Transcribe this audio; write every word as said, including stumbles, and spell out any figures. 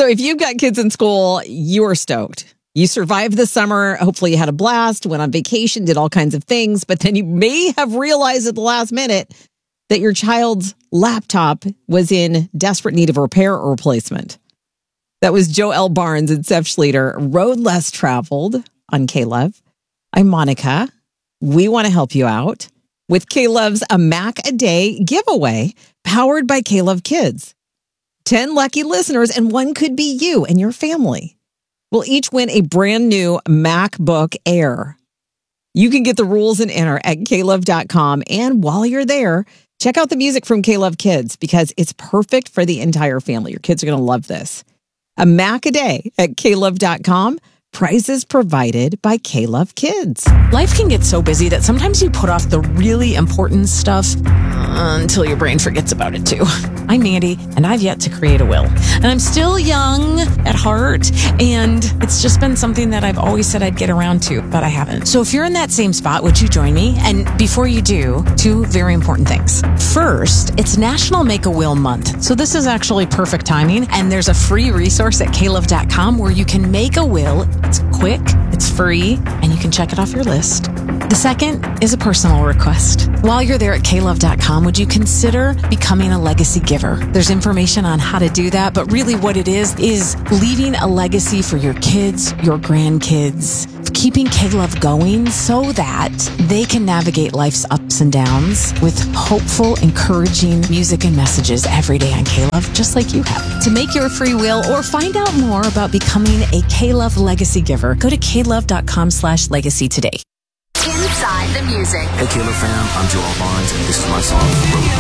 So if you've got kids in school, you are stoked. You survived the summer. Hopefully you had a blast, went on vacation, did all kinds of things. But then you may have realized at the last minute that your child's laptop was in desperate need of repair or replacement. That was Joelle Barnes and Seth Schleter, Road Less Traveled on K-Love. I'm Monica. We want to help you out with K-Love's A Mac a Day giveaway powered by K-Love Kids. ten lucky listeners, and one could be you and your family. We'll each win a brand new MacBook Air. You can get the rules and enter at K love dot com. And while you're there, check out the music from K-Love Kids because it's perfect for the entire family. Your kids are going to love this. A Mac a Day at K love dot com. Prizes provided by K-Love Kids. Life can get so busy that sometimes you put off the really important stuff uh, until your brain forgets about it too. I'm Mandy, and I've yet to create a will. And I'm still young at heart, and it's just been something that I've always said I'd get around to, but I haven't. So if you're in that same spot, would you join me? And before you do, two very important things. First, it's National Make a Will Month. So this is actually perfect timing, and there's a free resource at K love dot com where you can make a will. It's quick, it's free, and you can check it off your list. The second is a personal request. While you're there at K love dot com, would you consider becoming a legacy giver? There's information on how to do that, but really what it is, is leaving a legacy for your kids, your grandkids, keeping K-Love going so that they can navigate life's ups and downs with hopeful, encouraging music and messages every day on K-Love, just like you have. To make your free will or find out more about becoming a K-Love legacy giver, go to K love dot com slash legacy today. Inside the music. Hey, K-Love fam, I'm Joelle Barnes, and this is my song, Road